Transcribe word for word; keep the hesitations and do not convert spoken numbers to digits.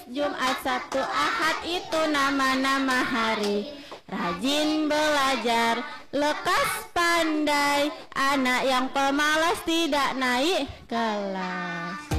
Jumat, Sabtu, Ahad itu nama-nama hari. Rajin belajar, lekas pandai, anak yang pemalas tidak naik kelas.